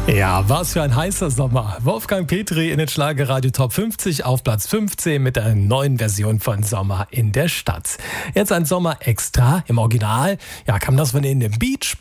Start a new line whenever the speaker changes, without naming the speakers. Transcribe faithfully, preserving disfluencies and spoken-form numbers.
Ja, was für ein heißer Sommer. Wolfgang Petri in den Schlagerradio Top fünfzig auf Platz fünfzehn mit einer neuen Version von Sommer in der Stadt. Jetzt ein Sommer extra im Original. Ja, kam das von in dem Beach